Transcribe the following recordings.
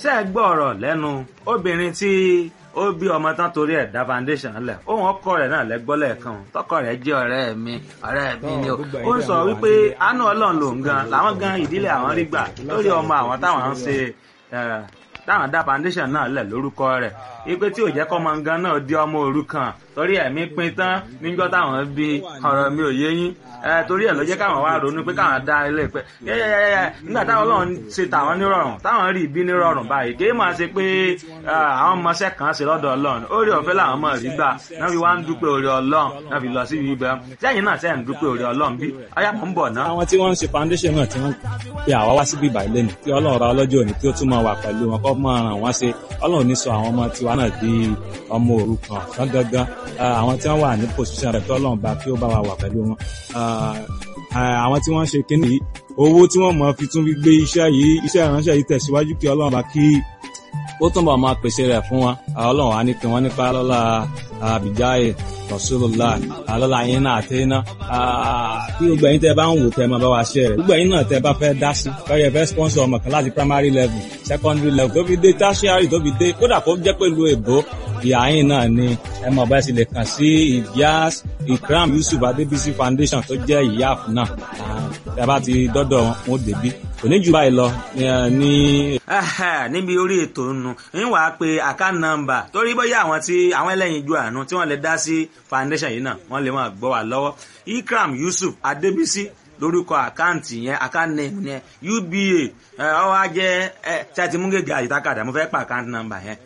ṣé ẹ gbọ́ ọ̀rọ̀ lẹ́nu obìnrin tí ó bí ọmọ tán torí ẹ̀ dá foundation lẹ̀ ohun ọkọ rẹ̀ náà lẹ́gbọ́ lẹ́ẹ̀kan tọkọ rẹ̀ jẹ́ ọ̀rẹ́ mi ni ó ń sọ wípé àánú Ọlọ́run lòun gan làwọn gan ìdílé àwọn rí gbà lórí ọmọ àwọn táwọn ń ṣe táwọn dá foundation náà lẹ̀ lórúkọ rẹ̀ ipe tí ò jẹ́ kọ́ ọmọ gan náà di ọmọ òrukàn torí ẹ̀mí pin tán níjọ́ táwọn bí ọ̀rọ̀ mi ò yé yín torí ẹ̀ ló jẹ́ káwọn wá ronú pé káwọn dá ilé pẹ́ nígbà táwọn Ọlọ́run ṣe tàwọn nírọ̀rùn táwọn rí ibi nírọ̀rùn báyìí kì í máa ṣe pé àwọn ọmọọṣẹ́ kan ṣe lọ́dọ̀ Ọlọ́run orí ọ̀fẹ́ làwọn mọ̀ rí gbà náà fi wá ń dúpẹ́ orí Ọlọ́run náà fi lọ sí ibi ibẹ̀ sẹ́yìn náà sẹ́yìn dúpẹ́ orí Ọlọ́run bí ọyá mọ̀ ń bọ̀ náà. àwọn tí wọ́n ń ṣe foundation náà tí wọ́n pe àwa wá síbí ìbàyìí lẹ́nu kí Ọlọ́run ra ọlọ́jọ́ òní kí ó tún máa wà pẹ̀lú wọn kó máa ràn wọ́n ṣe Ọlọ́run ní sọ àwọn ọmọ tiwa náà di ọmọ òrukàn tán gangan àwọn tí wọ́n wà ní position rẹ̀ kí Ọlọ́run bá kí ó bá wa wà pẹ̀lú wọn àwọn tí wọ́n ṣe kíní yìí owó tí wọ́n mọ̀ fi tún fi gbé iṣẹ́ ìránṣẹ́ yìí tẹ̀síwájú kí Ọlọ́run bá kí ó túnbọ̀ máa pèsè rẹ̀ fún wọn Ọlọ́run á ní kí wọ́n nípa lọ́la àbíjáyè Rasulullah lọ́la yín náà àti iná kí gbogbo ẹ̀yin tẹ́ bá ń wò tẹ́ máa bá wa share rẹ̀ gbogbo ẹ̀yin náà tẹ́ bá fẹ́ dá sí kọ́yẹ̀ fẹ́ sponsor ọmọ kan láti primary level secondary level tó fi dé tertiary tó fi dé kódà kó jẹ́ pẹ̀lú èbó ìyá yín náà ni ẹ mọ̀ bá ẹ sì lè kàn sí Ìyáàs Ikram Yusuf Adébísí Foundation tó jẹ́ ìyáàf náà tẹ́ bá ti dọ́dọ̀ wọn débí kò ní jù báyìí lọ ní. níbi orí ètò nù ń wàá pe account number torí bóyá àwọn ẹlẹ́yin ju àánú tí wọ́n lè dá sí foundation yìí náà wọ́n lè máa gbọ́ wá lọ́wọ́ Ikram Yusuf Adébísí lórúkọ àkáǹtì yẹn account name yẹn UBA ọwọ́ ajẹ́ tí a ti mú gègé àyíkákàdá mo fẹ́ pa account number yẹn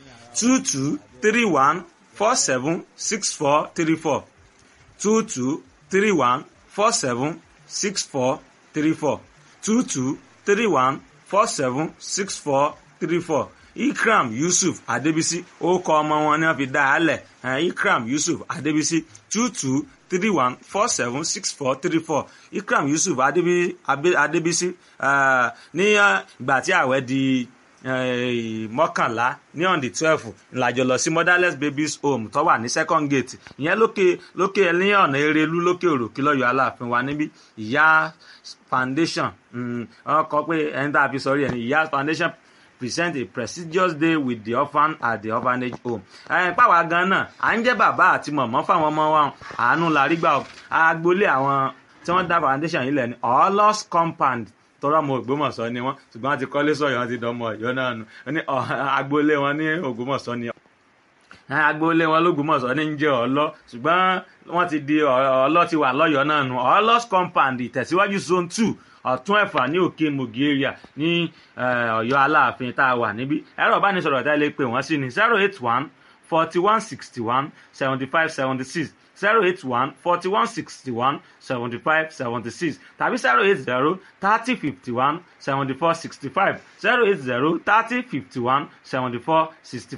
2231476434 2231476434 2231476434 Ikram Yusuf Adébísí orúkọ ọmọ wọn ni wọ́n fi dá a lẹ̀ Ikram Yusuf Adébísí 2231476434 Ikram Yusuf Adébísí ní ìgbà tí àwẹ̀ di mọ́kànlá ní on the 12 ìlàjọ lọ sí Motherless Babies Home tó wà ní second gate ìyẹn lókè ní ọ̀nà Erelú lókè Òròkè lọ́yọ̀ Aláàfin wa níbí Ìyá Foundation wọ́n kọ pé ẹni tá a fi sọrí ẹni Ìyá Foundation present a prestigious day with the orphan at the orphanage home. Páwa gan náà à ń jẹ́ bàbá àti mọ̀mọ́ fáwọn ọmọ wa àánú la rí gbà agboolé àwọn tí wọ́n dá foundation yìí lẹ̀ ní Orlos compound tọ́rọ ọmọ Ògbómọ̀ṣọ́ ni wọ́n ṣùgbọ́n wọ́n ti kọ́lé sọ̀yọ́ wọ́n ti dánmọ̀ Ọ̀yọ́ náà nù ní agboolé wọn ní Ògbómọ̀ṣọ́ ni agboolé wọn l'Ógbómọ̀ṣọ́ ní ń jẹ́ Ọ̀lọ́ ṣùgbọ́n wọ́n ti di Ọ̀lọ́ ti wà lọ́yọ́ náà nù Orlos compound ìtẹ̀síwájú zone 2 ọ̀tún ẹ̀fà ní òkè Mogi area ní Ọ̀yọ́ Aláàfin tá a wà níbí ẹ̀rọ ìbánisọ̀rọ̀ tá a lè pè wọ́n sí ní 081-4161-7576 081-4161-7576 tàbí 080-3051-7465 080-3051-7465.